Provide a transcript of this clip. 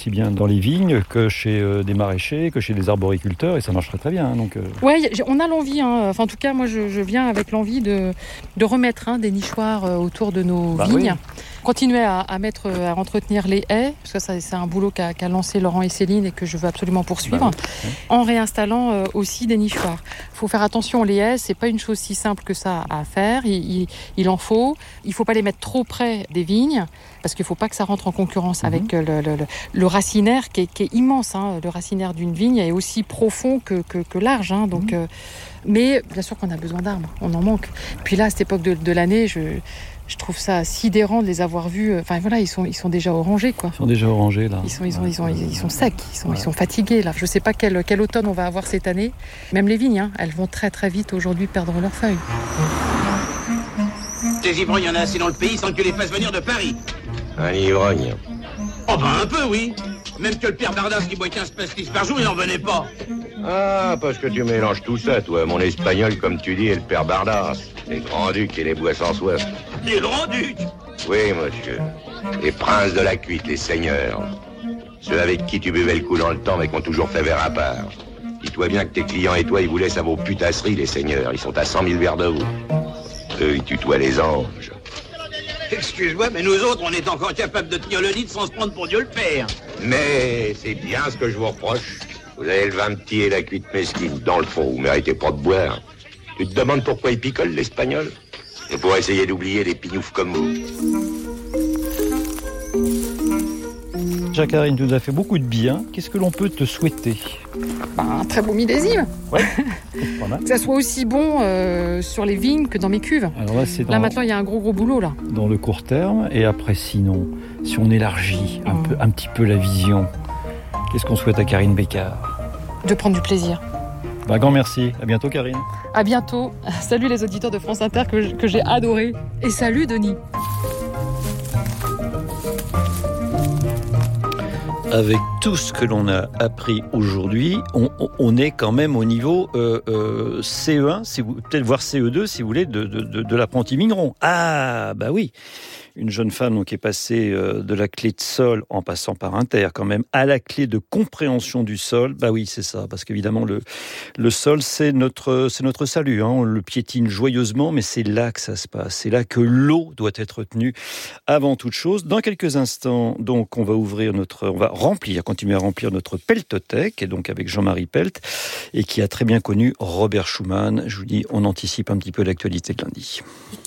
aussi bien dans les vignes que chez des maraîchers, que chez des arboriculteurs, et ça marcherait très bien. Ouais, on a l'envie, Enfin, en tout cas, moi, je viens avec l'envie de remettre des nichoirs autour de nos vignes. Oui. Continuer à entretenir les haies, parce que ça, c'est un boulot qu'a lancé Laurent et Céline et que je veux absolument poursuivre, en réinstallant aussi des nichoirs. Il faut faire attention, les haies, c'est pas une chose si simple que ça à faire. Il en faut. Il faut pas les mettre trop près des vignes, parce qu'il faut pas que ça rentre en concurrence avec le racinaire qui est immense. Le racinaire d'une vigne est aussi profond que large. Mais bien sûr qu'on a besoin d'arbres, on en manque. Puis là, à cette époque de l'année, je trouve ça sidérant de les avoir vus. Enfin voilà, ils sont déjà orangés, quoi. Ils sont déjà orangés là. Ils sont secs, ils sont fatigués là. Je sais pas quel automne on va avoir cette année. Même les vignes, elles vont très très vite aujourd'hui perdre leurs feuilles. Des ivrognes, il y en a assez dans le pays sans que tu les fasses venir de Paris. Un ivrogne? Oh ben un peu, oui. Même que le père Bardas qui boit 15 pastis par jour, il n'en venait pas. Ah, parce que tu mélanges tout ça, toi. Mon espagnol, comme tu dis, et le père Bardas. Les grands-ducs et les bois sans soif. Les grands-ducs? Oui, monsieur. Les princes de la cuite, les seigneurs. Ceux avec qui tu buvais le coup dans le temps, mais qui ont toujours fait verre à part. Dis-toi bien que tes clients et toi, ils vous laissent à vos putasseries, les seigneurs. Ils sont à 100 000 verres de vous. Eux, ils tutoient les anges. Excuse-moi, mais nous autres, on est encore capables de tenir le lit sans se prendre pour Dieu le Père. Mais c'est bien ce que je vous reproche. Vous avez le vin petit et la cuite mesquine. Dans le fond, vous méritez pas de boire. Tu te demandes pourquoi ils picolent, l'espagnol? Et pour essayer d'oublier des pignoufs comme vous. Jacques-Karine, tu nous as fait beaucoup de bien. Qu'est-ce que l'on peut te souhaiter? Un très beau millésime. Ouais. Que ça soit aussi bon sur les vignes que dans mes cuves. Alors là, maintenant, il y a un gros boulot là. Dans le court terme. Et après, sinon, si on élargit un petit peu la vision, qu'est-ce qu'on souhaite à Karine Bécard? De prendre du plaisir. Grand merci. À bientôt, Karine. À bientôt. Salut les auditeurs de France Inter que j'ai adoré. Et salut, Denis. Avec tout ce que l'on a appris aujourd'hui, on est quand même au niveau CE1, peut-être voire CE2 si vous voulez, de l'apprenti mignon. Ah, bah oui. Une jeune femme donc, est passée de la clé de sol, en passant par inter quand même, à la clé de compréhension du sol. Bah oui, c'est ça, parce qu'évidemment, le sol, c'est notre salut. On le piétine joyeusement, mais c'est là que ça se passe. C'est là que l'eau doit être tenue avant toute chose. Dans quelques instants, donc, on va continuer à remplir notre peltothèque, et donc avec Jean-Marie Pelt, et qui a très bien connu Robert Schuman. Je vous dis, on anticipe un petit peu l'actualité de lundi.